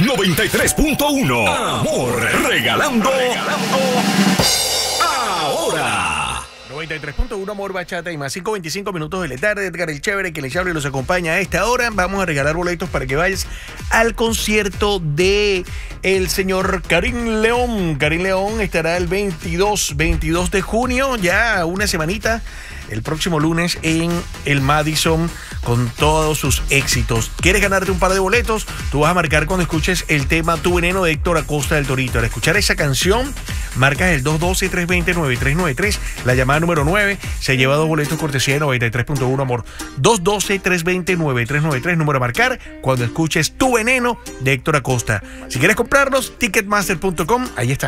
93.1. Amor, regalando ahora. 93.1 Amor, Bachata y más. 5:25 minutos de la tarde. Edgar el Chévere, que les habla y los acompaña a esta hora. Vamos a regalar boletos para que vayas al concierto de el señor Karim León. Karim León estará el 22 de junio, ya una semanita, el próximo lunes en el Madison con todos sus éxitos. ¿Quieres ganarte un par de boletos? Tú vas a marcar cuando escuches el tema Tu Veneno de Héctor Acosta del Torito. Al escuchar esa canción, marcas el 212-320-9393, la llamada número 9, se lleva 2 boletos cortesía de 93.1 Amor. 212-320-9393, número a marcar cuando escuches Tu Veneno de Héctor Acosta. Si quieres comprarlos, ticketmaster.com, ahí está.